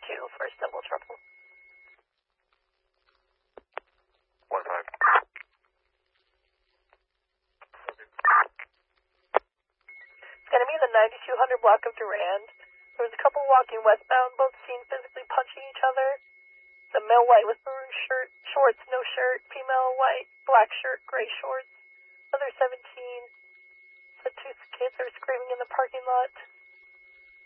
for double trouble. 1-5. It's going to be the 9200 block of Durand. There was a couple walking westbound, both seen physically punching each other. The male white with maroon shirt, shorts, no shirt. Female white, black shirt, gray shorts. Other 17. The two kids are screaming in the parking lot.